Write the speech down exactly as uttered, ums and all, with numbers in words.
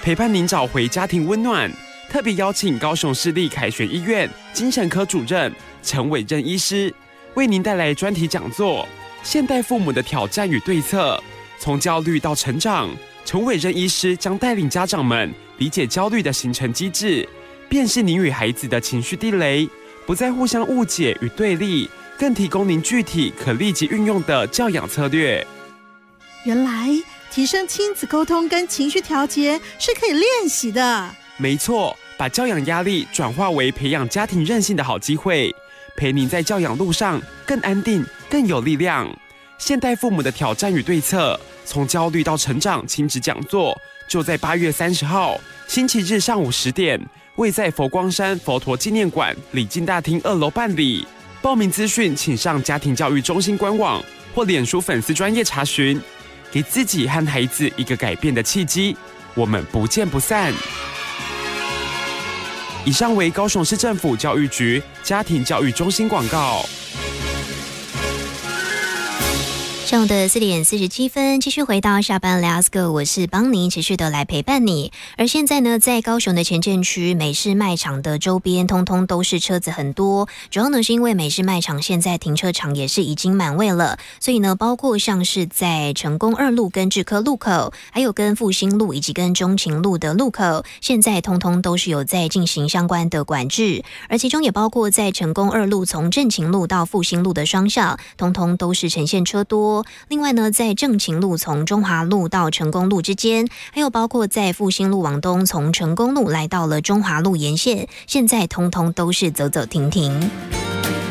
陪伴您找回家庭温暖。特别邀请高雄市立凯旋医院精神科主任陈伟任医师，为您带来专题讲座《现代父母的挑战与对策》，从焦虑到成长。陈伟任医师将带领家长们理解焦虑的形成机制，辨识您与孩子的情绪地雷，不再互相误解与对立，更提供您具体可立即运用的教养策略。 原来提升亲子沟通跟情绪调节是可以练习的。 没错，把教养压力转化为培养家庭韧性的好机会，陪您在教养路上更安定、更有力量。现代父母的挑战与对策，从焦虑到成长亲子讲座，就在八月三十号星期日上午十点，位在佛光山佛陀纪念馆礼敬大厅二楼办理。报名资讯请上家庭教育中心官网或脸书粉丝专页查询。给自己和孩子一个改变的契机，我们不见不散。以上为高雄市政府教育局家庭教育中心广告。 上午的四点四十七分，继续回到下班 Let's Go， 我是邦尼，持续的来陪伴你。而现在呢，在高雄的前镇区美式卖场的周边，通通都是车子很多。主要呢是因为美式卖场现在停车场也是已经满位了，所以呢，包括像是在成功二路跟志科路口，还有跟复兴路以及跟中情路的路口，现在通通都是有在进行相关的管制。而其中也包括在成功二路从正勤路到复兴路的双向，通通都是呈现车多。另外呢，在正勤路从中华路到成功路之间，还有包括在复兴路往东从成功路来到了中华路沿线，现在通通都是走走停停。